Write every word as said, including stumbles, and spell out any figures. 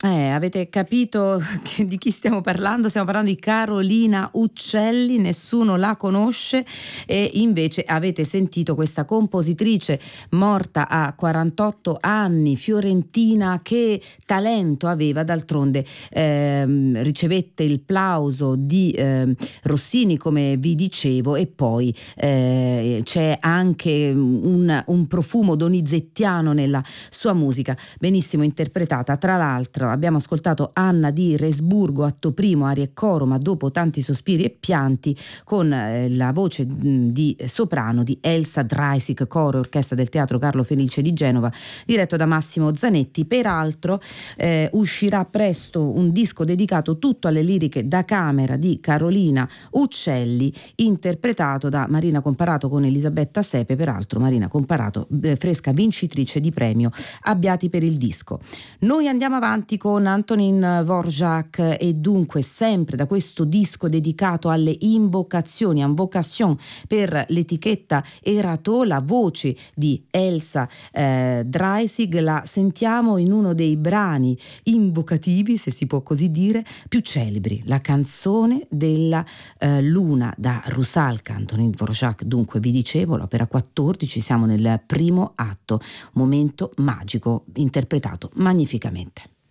Eh, avete capito che di chi stiamo parlando? Stiamo parlando di Carolina Uccelli, nessuno la conosce e invece avete sentito questa compositrice morta a quarantotto anni, fiorentina, che talento aveva, d'altronde ehm, ricevette il plauso di ehm, Rossini, come vi dicevo, e poi eh, c'è anche un, un profumo donizettiano nella sua musica, benissimo interpretata. Tra l'altro abbiamo ascoltato Anna di Resburgo, atto primo, aria e coro, ma dopo tanti sospiri e pianti, con eh, la voce mh, di soprano di Elsa Dreisig, coro e orchestra del Teatro Carlo Felice di Genova, diretto da Massimo Zanetti. Peraltro eh, uscirà presto un disco dedicato tutto alle liriche da camera di Carolina Uccelli, interpretato da Marina Comparato con Elisabetta Sepe, peraltro Marina Comparato eh, fresca vincitrice di premio Abbiati per il disco. Noi andiamo avanti con Antonin Dvorak e dunque sempre da questo disco dedicato alle invocazioni, invocation per l'etichetta Erato, la voce di Elsa eh, Dreisig la sentiamo in uno dei brani invocativi, se si può così dire, più celebri, la canzone della eh, luna da Rusalka. Antonin Dvorak, dunque vi dicevo, l'opera quattordici, siamo nel primo atto, momento magico interpretato magnificamente.